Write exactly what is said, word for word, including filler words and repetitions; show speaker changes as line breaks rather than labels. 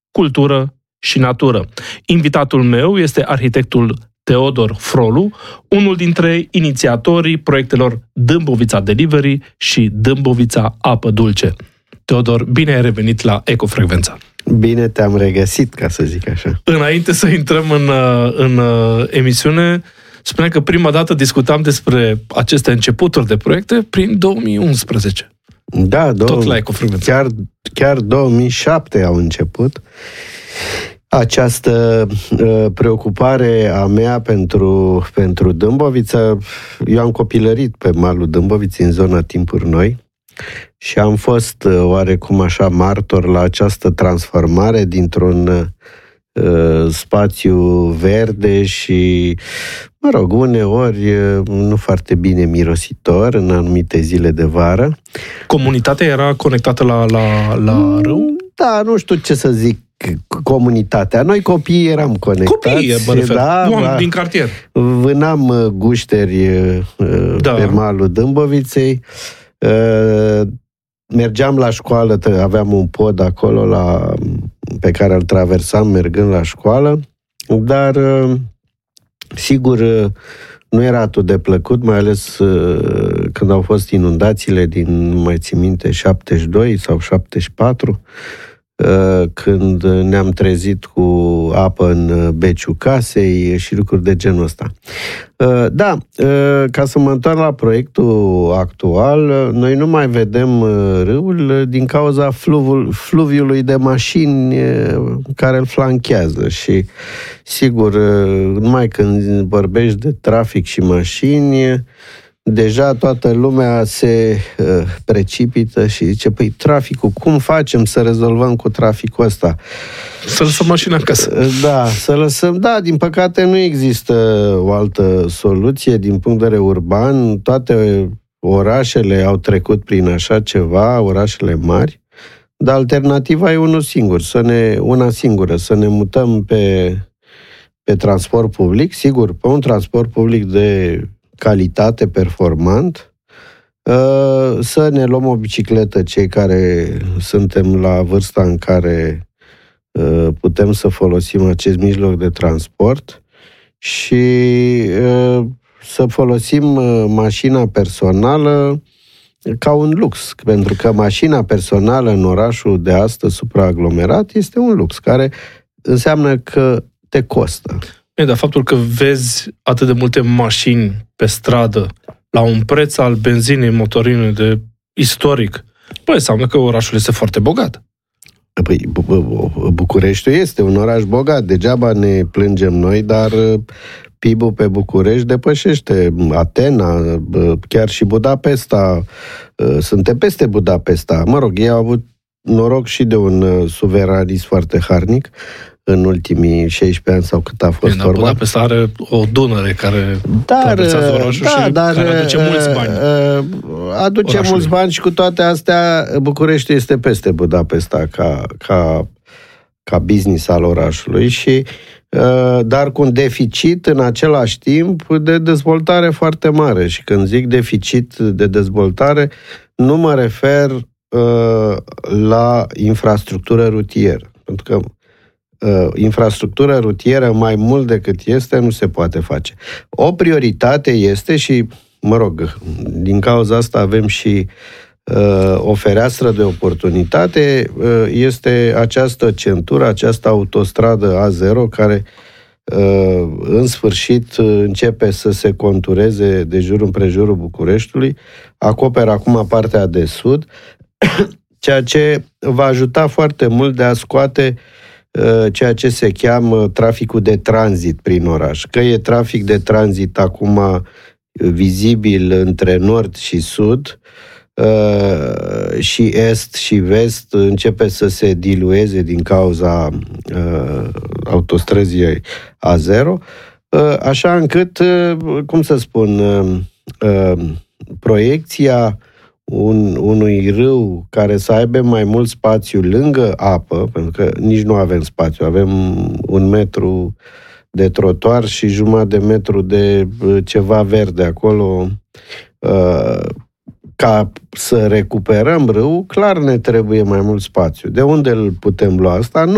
cultură și natură. Invitatul meu este arhitectul Teodor Frolu, unul dintre inițiatorii proiectelor Dâmbovița Delivery și Dâmbovița Apă Dulce. Teodor, bine ai revenit la Ecofrecvența.
Bine te-am regăsit, ca să zic așa.
Înainte să intrăm în, în emisiune, spuneam că prima dată discutam despre aceste începuturi de proiecte prin două mii unsprezece.
Da,
Tot
două,
la Ecofrecvența.
Chiar, chiar două mii șapte au început. Această uh, preocupare a mea pentru, pentru Dâmbovița, eu am copilărit pe malul Dâmboviței în zona Timpuri Noi și am fost uh, oarecum așa martor la această transformare dintr-un uh, spațiu verde și, mă rog, uneori uh, nu foarte bine mirositor în anumite zile de vară.
Comunitatea era conectată la, la, la râu?
Da, nu știu ce să zic. Comunitatea. Noi copiii eram conectați.
Copiii, mă refer.
Da,
Oameni din cartier.
Vânam gușteri da. pe malul Dâmboviței. Mergeam la școală, aveam un pod acolo la, pe care îl traversam mergând la școală, dar sigur nu era atât de plăcut, mai ales când au fost inundațiile din, nu mai țin minte, șaptezeci și doi sau șaptezeci și patru, când ne-am trezit cu apă în beciul casei și lucruri de genul ăsta. Da, ca să mă întorc la proiectul actual, noi nu mai vedem râul din cauza fluvul, fluviului de mașini care îl flanchează și, sigur, numai când vorbești de trafic și mașini, deja toată lumea se uh, precipită și zice, păi traficul, cum facem să rezolvăm cu traficul ăsta?
Să lăsăm mașina acasă.
Da, să lăsăm, da, din păcate nu există o altă soluție din punct de vedere urban. Toate orașele au trecut prin așa ceva, orașele mari, dar alternativa e unul singur, să ne, una singură, să ne mutăm pe, pe transport public, sigur, pe un transport public de calitate, performant, să ne luăm o bicicletă cei care suntem la vârsta în care putem să folosim acest mijloc de transport și să folosim mașina personală ca un lux, pentru că mașina personală în orașul de astăzi supraaglomerat este un lux, care înseamnă că te costă.
E, dar faptul că vezi atât de multe mașini pe stradă la un preț al benzinei motorine de istoric, păi înseamnă că orașul este foarte bogat.
Păi, Bucureștiul este un oraș bogat, degeaba ne plângem noi, dar P I B-ul pe București depășește Atena, chiar și Budapesta. Suntem peste Budapesta. Mă rog, ei au avut noroc și de un suveranist foarte harnic în ultimii șaisprezece ani sau cât a fost
format. Budapesta are o Dunăre care traversează orașul
da,
și
dar,
care aduce mulți bani.
Aduce orașului. mulți bani și cu toate astea București este peste Budapesta ca, ca, ca business al orașului și dar cu un deficit în același timp de dezvoltare foarte mare. Și când zic deficit de dezvoltare, nu mă refer uh, la infrastructură rutieră. Pentru că Uh, infrastructură rutieră mai mult decât este, nu se poate face. O prioritate este și, mă rog, din cauza asta avem și uh, o fereastră de oportunitate, uh, este această centură, această autostradă A zero care uh, în sfârșit începe să se contureze de jur împrejurul Bucureștiului, acoperă acum partea de sud, ceea ce va ajuta foarte mult de a scoate ceea ce se cheamă traficul de tranzit prin oraș. Că e trafic de tranzit acum vizibil între nord și sud și est și vest începe să se dilueze din cauza autostrăzii A zero, așa încât, cum să spun, proiecția Un, unui râu care să aibă mai mult spațiu lângă apă, pentru că nici nu avem spațiu, avem un metru de trotuar și jumătate de metru de ceva verde acolo, ca să recuperăm râul, clar ne trebuie mai mult spațiu. De unde îl putem lua asta? Nu